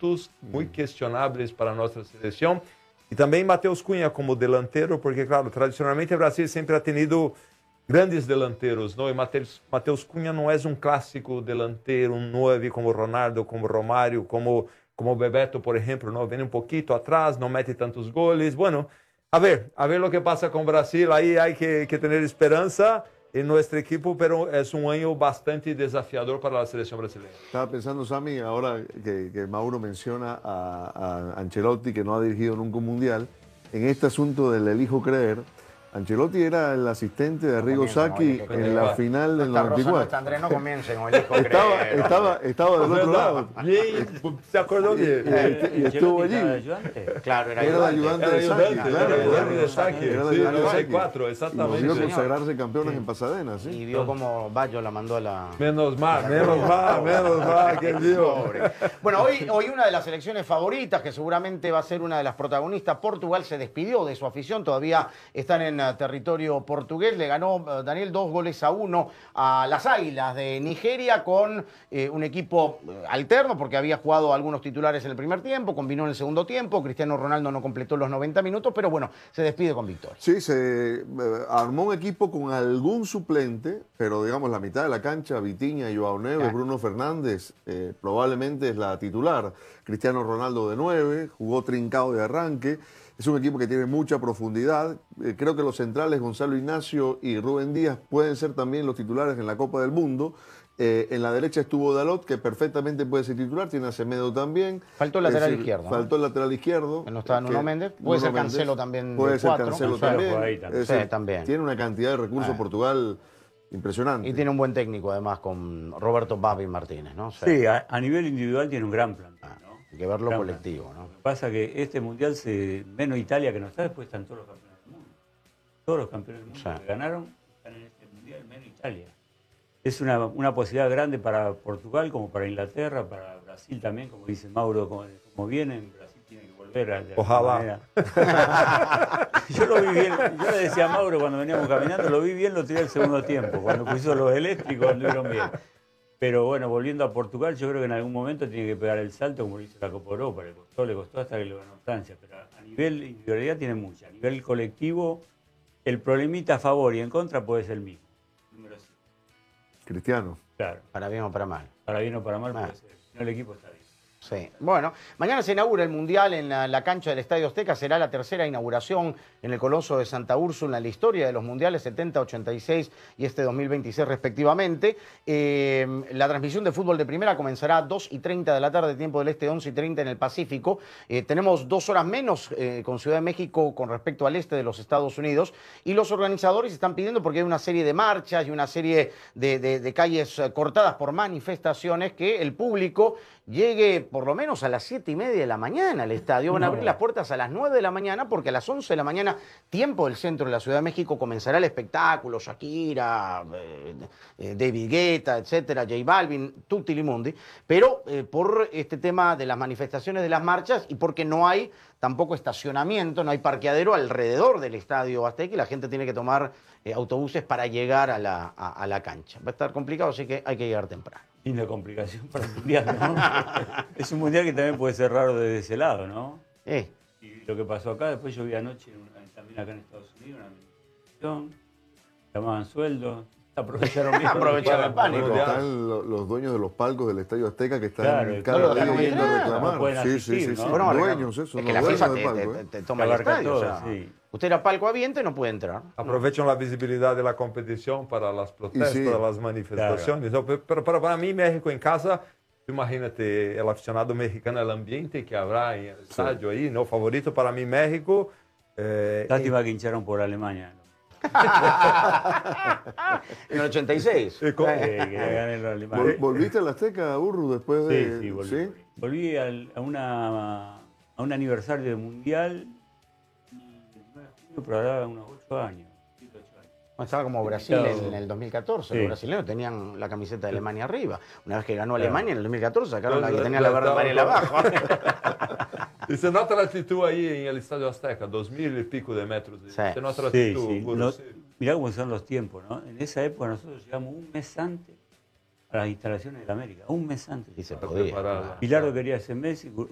pontos muy cuestionables para nuestra selección. Y también Matheus Cunha como delantero, porque, claro, tradicionalmente Brasil siempre ha tenido grandes delanteros, ¿no? Y Matheus Cunha no es un clásico delantero, un 9 como Ronaldo, como Romário, como Bebeto, por ejemplo, ¿no? Viene un poquito atrás, no mete tantos goles. Bueno, a ver lo que pasa con Brasil. Ahí hay que tener esperanza en nuestro equipo, pero es un año bastante desafiador para la selección brasileña. Estaba pensando, Sammy, ahora que Mauro menciona a Ancelotti, que no ha dirigido nunca un mundial, en este asunto del elijo creer. Ancelotti era el asistente de Arrigo Sacchi en la final del 94. Andrés, no comiencen con el hijo Estaba del otro lado. ¿Se acordó bien? Y estuvo allí. Claro, era el ayudante de Sacchi. Era el ayudante de Sacchi. Era el ayudante de Sacchi. 4, exactamente. Y vio consagrarse campeones en Pasadena, ¿sí? Y vio cómo Baggio la mandó a la... Menos mal, que vio. Bueno, hoy una de las selecciones favoritas, que seguramente va a ser una de las protagonistas, Portugal se despidió de su afición, todavía están en territorio portugués. Le ganó Daniel 2-1 a las Águilas de Nigeria con un equipo alterno, porque había jugado algunos titulares en el primer tiempo, combinó en el segundo tiempo. Cristiano Ronaldo no completó los 90 minutos, pero bueno, se despide con victoria. Sí, se armó un equipo con algún suplente, pero digamos la mitad de la cancha, Vitinha, Joao Neves, Bruno Fernández, probablemente es la titular. Cristiano Ronaldo de 9, jugó Trincao de arranque. Es un equipo que tiene mucha profundidad. Creo que los centrales, Gonzalo Ignacio y Rubén Díaz, pueden ser también los titulares en la Copa del Mundo. En la derecha estuvo Dalot, que perfectamente puede ser titular. Tiene a Semedo también. Faltó el lateral izquierdo. Faltó el lateral izquierdo. Que no estaba Nuno Méndez. Puede ser Cancelo también. Puede ser Cancelo también. Sí, también. Tiene una cantidad de recursos Portugal impresionante. Y tiene un buen técnico, además, con Roberto Babi Martínez, ¿no? Sí, a nivel individual tiene un gran plan. Hay que verlo colectivo, ¿no? Lo que pasa es que este mundial, menos Italia que no está, después están todos los campeones del mundo. Todos los campeones del mundo que ganaron están en este mundial, menos Italia. Es una posibilidad grande para Portugal, como para Inglaterra, para Brasil también, como dice Mauro, como vienen, Brasil tiene que volver a Ojalá. Yo lo vi bien, yo le decía a Mauro cuando veníamos caminando, lo vi bien, lo tiré el segundo tiempo, cuando puso los eléctricos anduvieron bien. Pero bueno, volviendo a Portugal, yo creo que en algún momento tiene que pegar el salto como lo hizo la Copa Europa. Le costó hasta que lo ganó Francia. Pero a nivel individualidad tiene mucha. A nivel colectivo, el problemita a favor y en contra puede ser el mismo. Número 5. Cristiano. Claro. Para bien o para mal. Para bien o para mal puede ser. Si no, el equipo está bien. Sí. Bueno, mañana se inaugura el Mundial en la cancha del Estadio Azteca. Será la tercera inauguración en el Coloso de Santa Úrsula en la historia de los Mundiales 70, 86 y este 2026 respectivamente. La transmisión de fútbol de primera comenzará a 2:30 de la tarde, tiempo del este, 11:30 en el Pacífico. Tenemos 2 horas menos con Ciudad de México con respecto al este de los Estados Unidos. Y los organizadores están pidiendo, porque hay una serie de marchas y una serie de calles cortadas por manifestaciones, que el público llegue por lo menos a las 7:30 de la mañana al estadio. Van a abrir las puertas a las 9 de la mañana, porque a las 11 de la mañana, tiempo del centro de la Ciudad de México, comenzará el espectáculo. Shakira, David Guetta, etcétera, J Balvin, Tutti Limundi. Pero por este tema de las manifestaciones de las marchas y porque no hay tampoco estacionamiento, no hay parqueadero alrededor del Estadio Azteca y la gente tiene que tomar autobuses para llegar a la cancha. Va a estar complicado, así que hay que llegar temprano. Y una complicación para el mundial, ¿no? Es un mundial que también puede ser raro desde ese lado, ¿no? Y lo que pasó acá, después yo vi anoche, también acá en Estados Unidos, una manifestación, llamaban sueldos, aprovecharon bien. Aprovecharon el pánico. Están los dueños de los palcos del Estadio Azteca que están claro, cada día yendo a reclamar. No sí. ¿no? Bueno, dueños, eso. Es que la FIFA te toma el estadio. Todo, o sea, usted era palco abierto y no puede entrar. Aprovechan la visibilidad de la competición para las protestas, las manifestaciones. Claro. Pero para mí, México en casa, imagínate el aficionado mexicano, el ambiente que habrá en el estadio ahí, ¿no? Favorito para mí, México. Lástima que hincharon por Alemania, ¿no? En el 86. Que ganen los alemanes. ¿Volviste a la Azteca, Urru, después de...? Sí, volví. Volví a un aniversario del Mundial, pero ahora unos 8 años. Estaba como Brasil en el 2014. Los brasileños tenían la camiseta de Alemania arriba. Una vez que ganó Alemania en el 2014, sacaron la que tenía la verde amarela abajo. Y se nota la altitud ahí en el Estadio Azteca, 2000 y pico de metros. Se nota la altitud. Mirá cómo son los tiempos, ¿no? En esa época nosotros llegamos un mes antes a las instalaciones de la América. Un mes antes. Y se podía. Bilardo quería ese mes,